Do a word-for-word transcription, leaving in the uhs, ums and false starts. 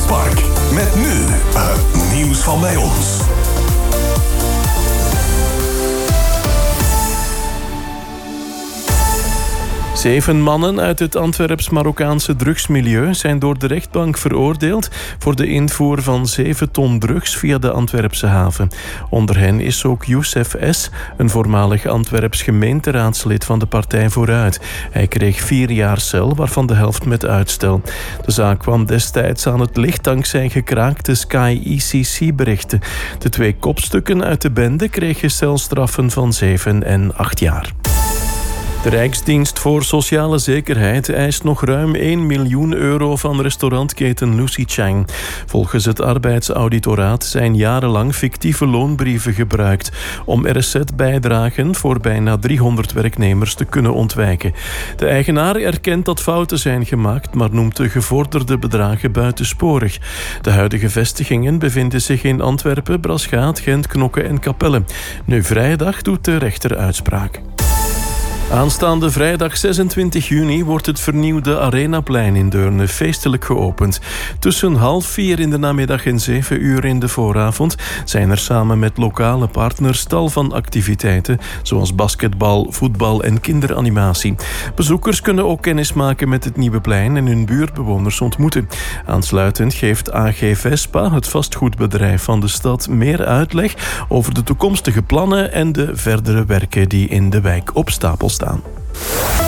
Park. Met nu het nieuws van bij ons. Zeven mannen uit het Antwerps-Marokkaanse drugsmilieu zijn door de rechtbank veroordeeld voor de invoer van zeven ton drugs via de Antwerpse haven. Onder hen is ook Youssef S., een voormalig Antwerps gemeenteraadslid van de Partij Vooruit. Hij kreeg vier jaar cel, waarvan de helft met uitstel. De zaak kwam destijds aan het licht dankzij gekraakte Sky I C C-berichten. De twee kopstukken uit de bende kregen celstraffen van zeven en acht jaar. De Rijksdienst voor Sociale Zekerheid eist nog ruim één miljoen euro van restaurantketen Lucy Chang. Volgens het arbeidsauditoraat zijn jarenlang fictieve loonbrieven gebruikt om R S Z-bijdragen voor bijna driehonderd werknemers te kunnen ontwijken. De eigenaar erkent dat fouten zijn gemaakt, maar noemt de gevorderde bedragen buitensporig. De huidige vestigingen bevinden zich in Antwerpen, Braschaat, Gent, Knokke en Capelle. Nu vrijdag doet de rechter uitspraak. Aanstaande vrijdag zesentwintig juni wordt het vernieuwde Arenaplein in Deurne feestelijk geopend. Tussen half vier in de namiddag en zeven uur in de vooravond zijn er samen met lokale partners tal van activiteiten, zoals basketbal, voetbal en kinderanimatie. Bezoekers kunnen ook kennis maken met het nieuwe plein en hun buurtbewoners ontmoeten. Aansluitend geeft A G Vespa, het vastgoedbedrijf van de stad, meer uitleg over de toekomstige plannen en de verdere werken die in de wijk op stapel staan.